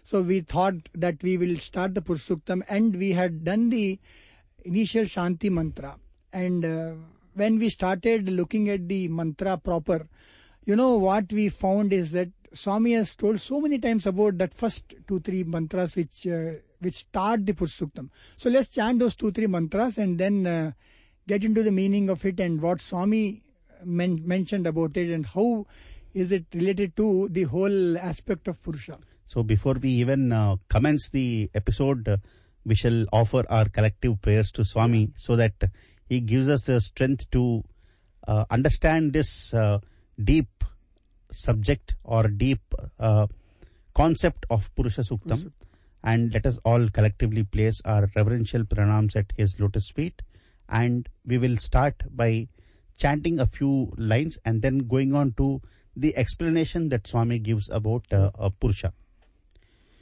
So we thought that we will start the Purushottam, and we had done the initial Shanti mantra. And when we started looking at the mantra proper, what we found is that Swami has told so many times about that first 2-3 mantras which start the Purushottam. So let's chant those 2-3 mantras and then get into the meaning of it and what Swami mentioned about it and how is it related to the whole aspect of Purusha. So before we even commence the episode, we shall offer our collective prayers to Swami so that he gives us the strength to understand this deep subject or deep concept of Purusha Suktam. And let us all collectively place our reverential pranams at his lotus feet. And we will start by chanting a few lines and then going on to the explanation that Swami gives about Purusha.